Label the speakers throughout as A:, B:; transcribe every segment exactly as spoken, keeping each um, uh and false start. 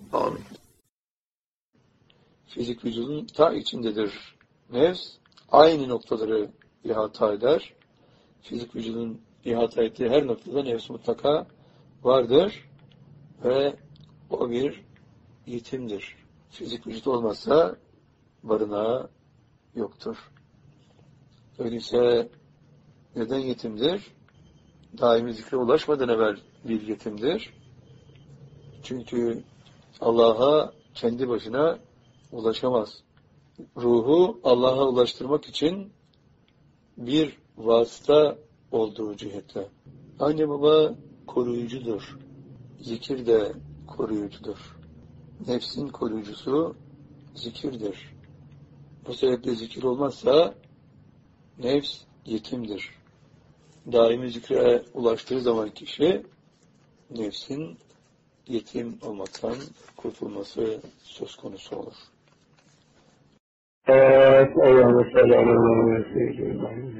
A: Amin. Fizik vücudun ta içindedir nefs. Aynı noktaları ihata eder. Fizik vücudun ihata ettiği her noktada nefs mutlaka vardır. Ve o bir yetimdir. Fizik vücut olmazsa barınağı yoktur. Öyleyse neden yetimdir? Daimi zikre ulaşmadan evvel bir yetimdir. Çünkü Allah'a kendi başına ulaşamaz. Ruhu Allah'a ulaştırmak için bir vasıta olduğu cihetle. Anne baba koruyucudur. Zikir de koruyucudur. Nefsin koruyucusu zikirdir. Bu sebeple zikir olmazsa nefs yetimdir. Daimi zikre ulaştığı zaman kişi nefsin yetim olmaktan kurtulması söz konusu olur.
B: Evet, Allah'ın selamını ve sevgilerini.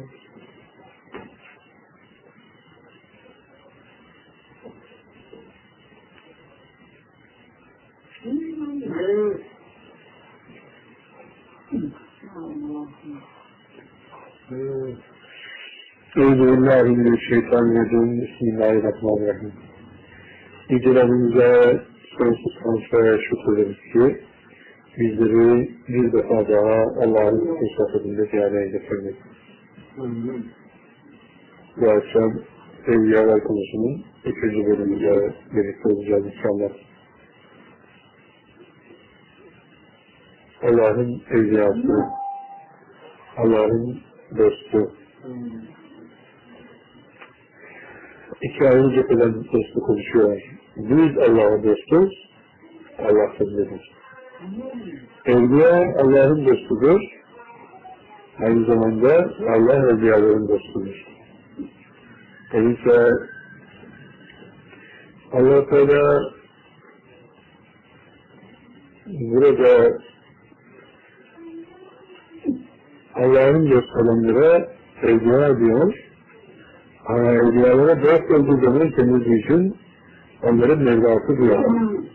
B: Euzubillahimineşşeytanirracim. Bismillahirrahmanirrahim. Yüce Rabbimize sonsuz hamd ve şükür ederiz ki bizleri bir defa daha Allah'ın fırsatında ziyarete getirmek. Bu akşam Evliyalar konusunun ikinci bölümüyle birlikte olacağız inşallah. Allah'ın evliyası, Allah'ın dostu. İki ayrı cepheden dostu konuşuyor. Biz Allah'ın dostuz, Allah seninledir. Evliya Allah'ın dostudur, aynı zamanda Allah evliyaların dostudur. Öyleyse Allah Teala burada Allah'ın dost olanlara evliya diyor, ama evliyalara dost olduğu zaman kendisi için onların mevlası diyor.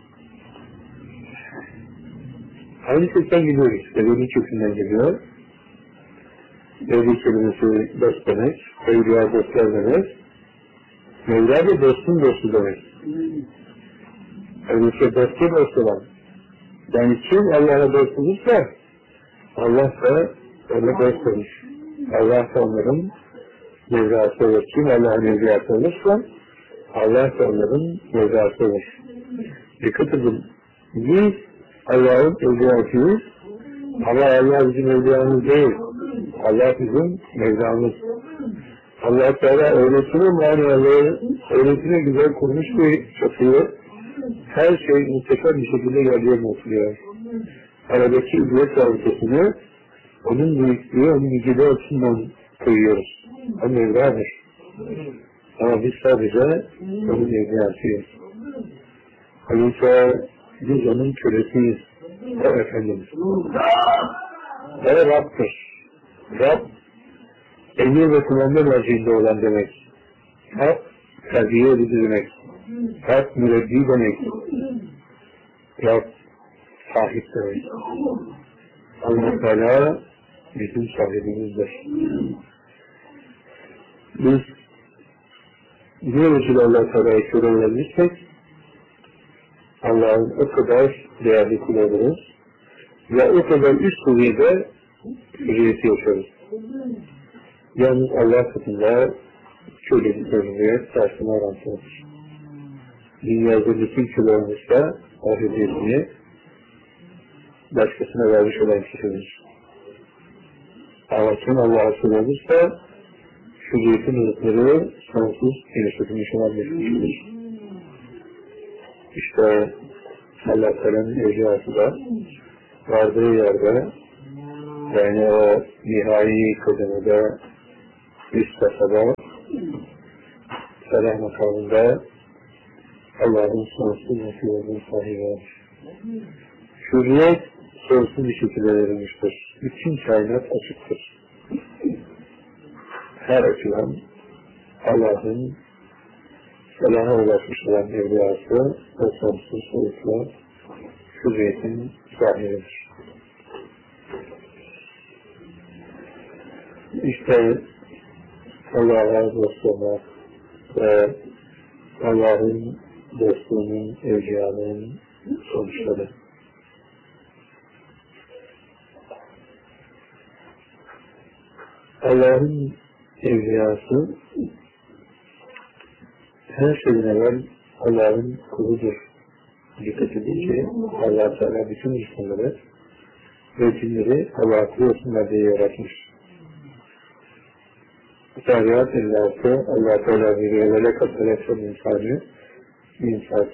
B: Aynı sesten gidiyoruz. Evlilik kökünden geliyor. Evlilik kelimesi dost demek, evliya dostlar demek. Mevla da dostun dostu demek. Öyleyse dostu dost olan. Yani kim Allah'a dost olursa, Allah da ona dost olur. Allah da onların mevlası olur. Kim Allah'ın mevlası olursa, Allah da onların mevlası olur. Dikkat edin. Biz Allah'ın evliyatıyız. Ama Allah bizim evliyamız değil. Allah bizim mevlamız. Allah Teala öğretini manalı, öğretini güzel kurmuş bir çatıyı her şey muhteşem bir şekilde yerliğe oturuyor. Aradaki ücret rabıtasını onun büyüklüğü, onun yüceliği açısından koyuyoruz. O mevladır. Ama biz sadece onun evliyatıyız. Öyleyse biz onun kölesiyiz. O Efendimiz. O Rab'dır. Rab, emir ve kumanda merciinde olan demek. Rab, terbiye edici demek. Rab, mürebbi demek. Rab, sahip demek. Allah Teala bizim sahibimizdir. Biz ne ölçüde Allah Teala'yı köle olabilirsek, Allah'ın o kadar değerli kulu oluruz ve o kadar üst seviyede hürriyeti yaşarız. Yalnız Allah katında kölelik hürriyet karşısına orantıdır. Dünyada bütün köle olmuşsa o hürriyetini başkasına vermiş olan kişidir. Ama kim Allah'a köle olursa hürriyetin rızıkları sonsuz genişletilmiş olan bir kişidir. İşte Allah Teala'nın evliyası da vardığı yerde, yani o nihai kademede, üst safhada, selam makamında Allah'ın sonsuz nasibinin sahibi olur. Hürriyet sonsuz bir şekilde verilmiştir. Bütün kainat açıktır. Her açıdan Allah'ın Selaha ulaşmış olan evliyası ve sonsuz soyutla hürriyetin sahibidir. İşte Allah'a dost olmak ve Allah'ın dostluğunun, evliyanın sonuçları. Allah'ın evliyası her şeyden evvel Allah'ın kuludur. Dikkat edin ki Allah Teala bütün insanları ve cinleri Allah'a kul olsunlar diye yaratmış. Zariyat illâsı Allah Teala bir evvele katılaşan insanı insan.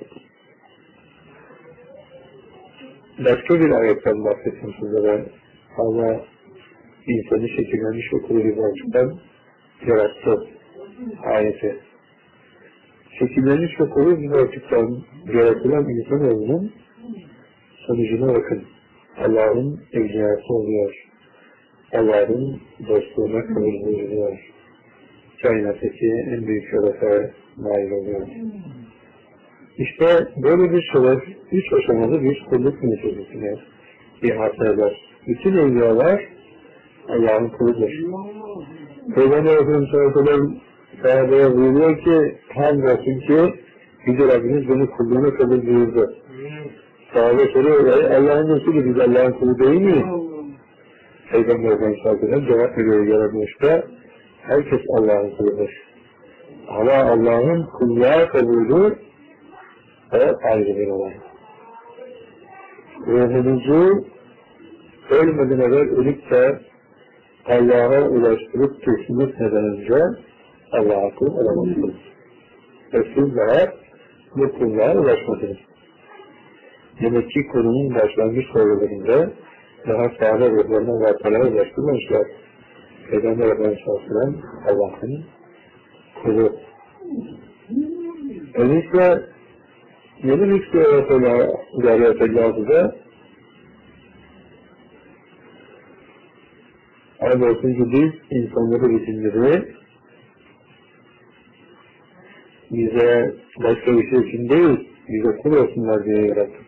B: Başka bir ayetten bahsettim sizlere. Allah insanı şekillenmiş ve kulu bir boşluktan yarattı ayeti. Şekillenmiş ve kulu bir boşluktan yaratılan insanoğlunun sonucuna bakın. Allah'ın evliyası oluyor. Allah'ın dostluğuna kabul buyuruyor. Kainattaki en büyük şerefe nail oluyor. İşte böyle bir şeref, üç aşamalı bir kulluk meselesine ihata eder. Bütün evliyalar Allah'ın kuludur. Peygamber Efendimiz sallallahu aleyhi ve sellem sahabeye buyuruyor ki, hamdolsun ki Yüce Rabbimiz beni kulluğuna kabul buyurdu. Sahabe soruyor, Allah'ın Resulü biz Allah'ın kulu değil mi? Peygamber Efendimiz sallallahu aleyhi ve sellem cevap veriyor yaratmışta, herkes Allah'ın kuludur. Ama Allah'ın kulluğa kabulü o ayrı bir olay. Ruhumuzu ölmeden evvel ölüp de Allah'a ulaştırıp teslim etmeden önce Allah'a kul olamazsınız. Ve siz daha bu kulluğa ulaşmadınız. Demek ki konunun başlangıç sorularında daha sağda ruhlarına ve Allah'a ulaştırmamışlar. Peygamber Efendimiz sallallahu aleyhi ve sellem Allah'ın kulu. Öyleyse yeni bir ayet-i Allah'ın ki biz insanları bitimleri bize başka bir şey için değil, bize kul olsunlar diye yarattık.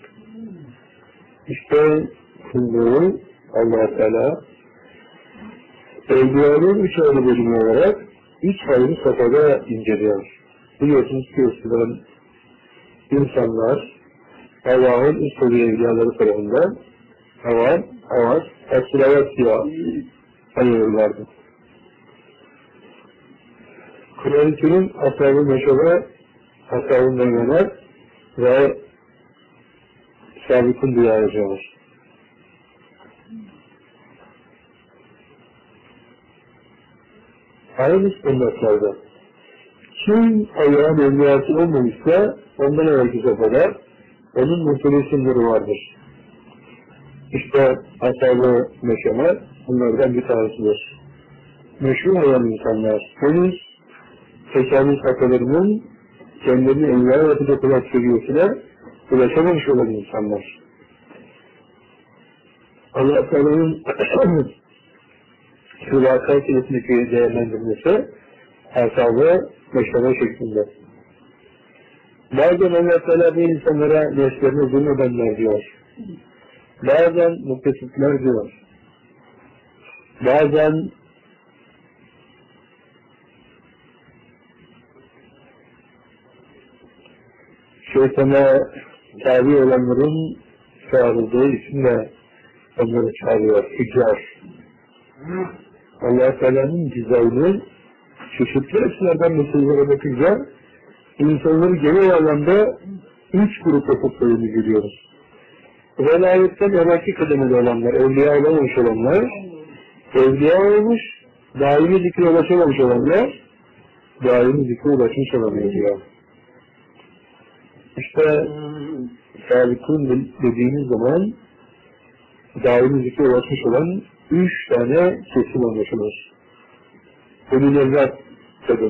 B: İşte kulluğu Allah-u Teala evliyanın üç ayrı bölümü olarak üç ayrı safhada inceliyor. Biliyorsunuz ki eskiden insanlar Allah'ın üst oluyor evliyaları tarafından hava, hava, asılavat diye ayırırlardı. Kur'an-ı Kerim Ashab-ı Meşebe, Ashab-ı Meymener ve Sabık'ın diye ayırıyorlar. Aynı sünnetlarda kim Allah'ın evliyası olmamışsa ondan evvelki sefere onun muhtelif sınırı vardır. İşte Ashab-ı Meşebe bunlardan bir tanesidir. Meşhur olan insanlar henüz tekamül sakalarının kendilerini evliya yapacak olan seviyesine ulaşamamış olan insanlar. Allah Teala'nın şu vakayı kilisindeki değerlendirmesi Ashab-ı Meşebe şeklinde. Bazen Allah Teala bu insanlara nefslerine zulmedenler diyor. Bazen muktesitler diyor. Bazen şeytana tabi olanların çağrıldığı isimle onları çağırıyor. Hicrar. Allah Teala'nın dizaynı çeşitli açılardan meselelere bakınca insanları genel anlamda üç grup yapıldığını görüyoruz. Velayetten evvelki kademede olanlar, evliya olamamış olanlar, evliya olmuş, daimi zikre ulaşamamış olanlar, daimi zikre ulaşmış olanlar diyor. İşte Salikun dediğimiz zaman daimi zikre ulaşmış olan üç tane kesim anlaşılır. Ölü evlat